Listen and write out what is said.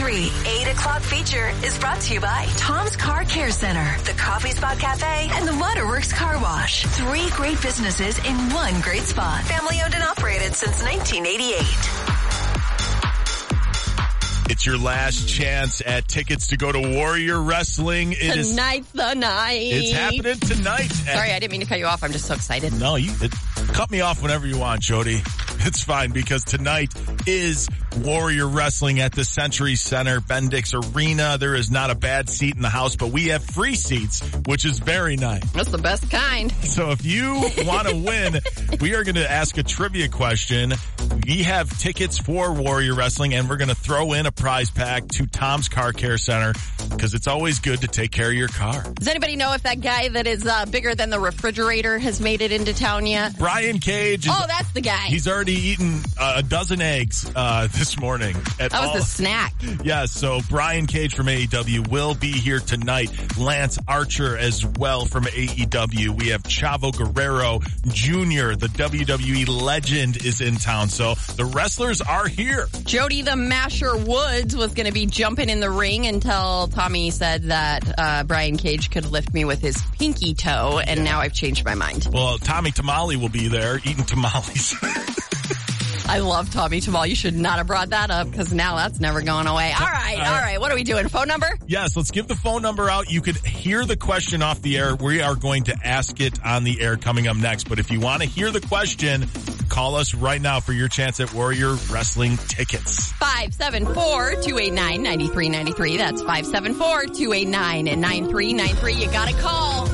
93 8 o'clock feature is brought to you by Tom's Car Care Center, the Coffee Spot Cafe, and the Waterworks Car Wash. 3 great businesses in one great spot. Family owned and operated since 1988. It's your last chance at tickets to go to Warrior Wrestling. Tonight's the night. It's happening tonight. Sorry, I didn't mean to cut you off. I'm just so excited. No, cut me off whenever you want, Jody. It's fine because tonight is Warrior Wrestling at the Century Center, Bendix Arena. There is not a bad seat in the house, but we have free seats, which is very nice. That's the best kind. So if you want to win, we are going to ask a trivia question. We have tickets for Warrior Wrestling, and we're going to throw in a prize pack to Tom's Car Care Center because it's always good to take care of your car. Does anybody know if that guy that is bigger than the refrigerator has made it into town yet? Brian Cage. That's the guy. He's already eaten a dozen eggs this morning. That was a snack. Yes, so Brian Cage from AEW will be here tonight. Lance Archer as well from AEW. We have Chavo Guerrero Jr., the WWE legend, is in town. So the wrestlers are here. Jody the Masher Woods was going to be jumping in the ring until Tommy said that Brian Cage could lift me with his pinky toe, and now I've changed my mind. Well, Tommy Tamale will be there eating tamales. I love Tommy Tamale. You should not have brought that up because now that's never going away. All right. What are we doing? Phone number? Yes, let's give the phone number out. You could hear the question off the air. We are going to ask it on the air coming up next. But if you want to hear the question, call us right now for your chance at Warrior Wrestling tickets. 574-289-9393. That's 574-289-9393. You got to call.